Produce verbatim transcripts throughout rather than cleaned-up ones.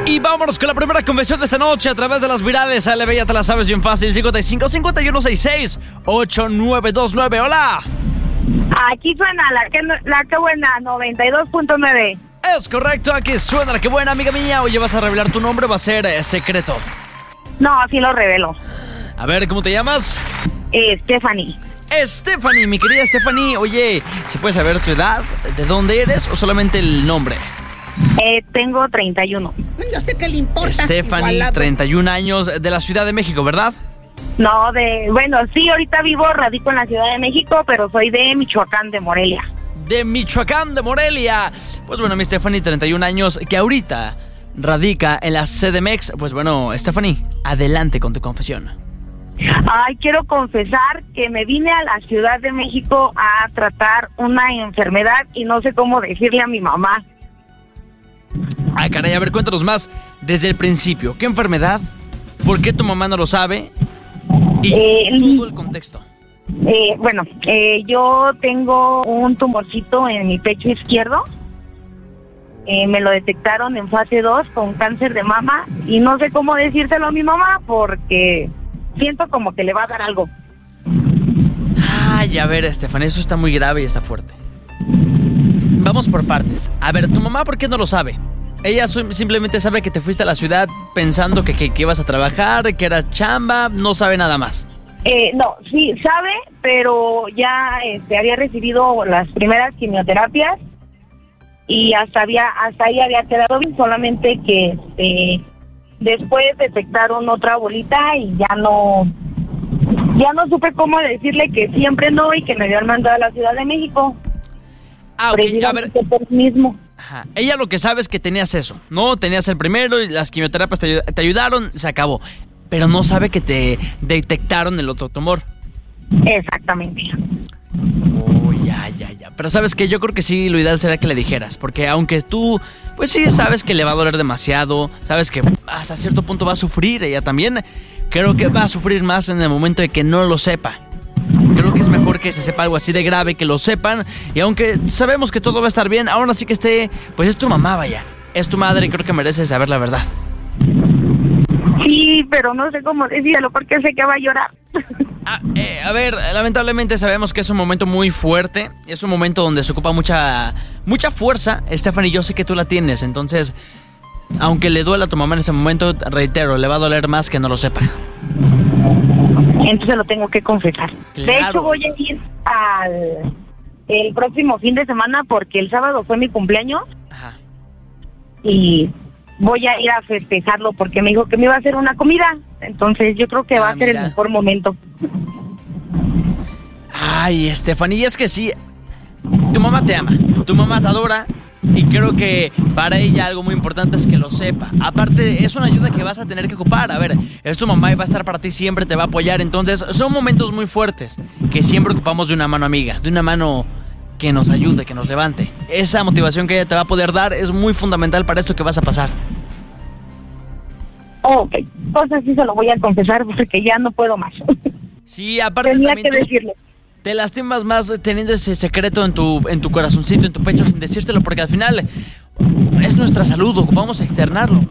Y vámonos con la primera confesión de esta noche a través de las virales. A L B, ya te la sabes bien fácil. cincuenta y cinco, cincuenta y uno, sesenta y seis, ochenta y nueve veintinueve. Hola. Aquí suena la que, la que buena, noventa y dos punto nueve. Es correcto, aquí suena la que buena, amiga mía. Oye, ¿vas a revelar tu nombre o va a ser eh, secreto? No, así lo revelo. A ver, ¿cómo te llamas? Eh, Stephanie. Stephanie, mi querida Stephanie. Oye, ¿se puede saber tu edad? ¿De dónde eres o solamente el nombre? Eh, tengo treinta y uno. ¿Y a usted qué le importa? Stephanie, Igualado. treinta y un años, de la Ciudad de México, ¿verdad? No, de... Bueno, sí, ahorita vivo, radico en la Ciudad de México, pero soy de Michoacán, de Morelia. De Michoacán, de Morelia. Pues bueno, mi Stephanie, treinta y un años, que ahorita radica en la C D M X. Pues bueno, Stephanie, adelante con tu confesión. Ay, quiero confesar que me vine a la Ciudad de México a tratar una enfermedad y no sé cómo decirle a mi mamá. Ay, caray, a ver, cuéntanos más desde el principio. ¿Qué enfermedad? ¿Por qué tu mamá no lo sabe? Y Eh, todo el contexto. Eh, bueno, eh, yo tengo un tumorcito en mi pecho izquierdo. Eh, me lo detectaron en fase dos con cáncer de mama y no sé cómo decírselo a mi mamá porque siento como que le va a dar algo. Ay, a ver, Stephanie, eso está muy grave y está fuerte. Vamos por partes. A ver, ¿tu mamá por qué no lo sabe? Ella su- simplemente sabe que te fuiste a la ciudad pensando que, que, que ibas a trabajar, que era chamba, no sabe nada más. Eh, no, sí, sabe, pero ya este, había recibido las primeras quimioterapias y hasta había hasta ahí había quedado bien, solamente que este, después detectaron otra bolita y ya no ya no supe cómo decirle que siempre no y que me habían mandado a la Ciudad de México. Ah, ok, a ver. Precisamente por mismo. Ajá. Ella lo que sabe es que tenías eso, ¿no? Tenías el primero y las quimioterapias te, ayu- te ayudaron, se acabó. Pero no sabe que te detectaron el otro tumor. Exactamente. Oh, ya, ya, ya. Pero sabes que yo creo que sí, lo ideal sería que le dijeras. Porque aunque tú, pues sí, sabes que le va a doler demasiado, sabes que hasta cierto punto va a sufrir ella también, creo que va a sufrir más en el momento de que no lo sepa. Creo que es mejor que se sepa algo así de grave, que lo sepan. Y aunque sabemos que todo va a estar bien, aún así que esté, pues es tu mamá, vaya. Es tu madre y creo que merece saber la verdad. Sí, pero no sé cómo decirlo porque sé que va a llorar. Ah, eh, a ver, lamentablemente sabemos que es un momento muy fuerte. Es un momento donde se ocupa mucha mucha fuerza. Stephanie, yo sé que tú la tienes. Entonces, aunque le duela a tu mamá en ese momento, reitero, le va a doler más que no lo sepa. Entonces lo tengo que confesar. Claro. De hecho voy a ir al el próximo fin de semana porque el sábado fue mi cumpleaños Ajá. y voy a ir a festejarlo porque me dijo que me iba a hacer una comida. Entonces yo creo que Ah, va a ser mira. el mejor momento. Ay, Stephanie, y es que sí, tu mamá te ama, tu mamá te adora. Y creo que para ella algo muy importante es que lo sepa. Aparte, es una ayuda que vas a tener que ocupar. A ver, es tu mamá y va a estar para ti siempre, te va a apoyar. Entonces, son momentos muy fuertes que siempre ocupamos de una mano amiga, de una mano que nos ayude, que nos levante. Esa motivación que ella te va a poder dar es muy fundamental para esto que vas a pasar. Ok, entonces sí se lo voy a confesar porque ya no puedo más. Sí, aparte Tenía también que tú decirle. te lastimas más teniendo ese secreto en tu, en tu corazoncito, en tu pecho, sin decírselo, porque al final es nuestra salud, ocupamos externarlo.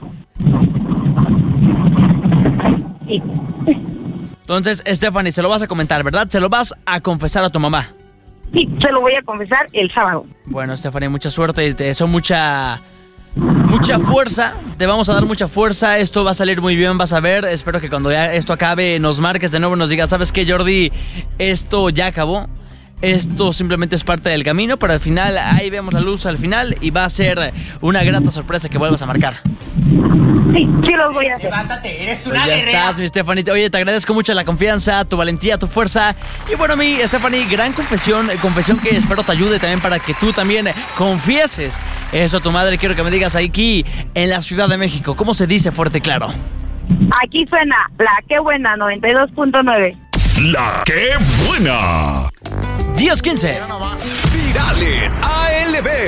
Sí. Entonces, Stephanie, se lo vas a comentar, ¿verdad? Se lo vas a confesar a tu mamá. Sí, se lo voy a confesar el sábado. Bueno, Stephanie, mucha suerte y te deseo mucha, mucha fuerza. Te vamos a dar mucha fuerza. Esto va a salir muy bien, vas a ver. Espero que cuando ya esto acabe nos marques de nuevo y nos digas, ¿sabes qué, Jordi? Esto ya acabó. Esto simplemente es parte del camino, pero al final, ahí vemos la luz al final y va a ser una grata sorpresa que vuelvas a marcar. Sí, sí los voy a hacer. Levántate, eres Pues ya estás, mi Stephanie. Oye, te agradezco mucho la confianza, tu valentía, tu fuerza. Y bueno, mi Stephanie, gran confesión, eh, confesión que espero te ayude también para que tú también eh, confieses eso a tu madre. Quiero que me digas aquí en la Ciudad de México, ¿cómo se dice fuerte y claro? Aquí suena la que buena, noventa y dos punto nueve. La que buena. diez quince. Virales A L B.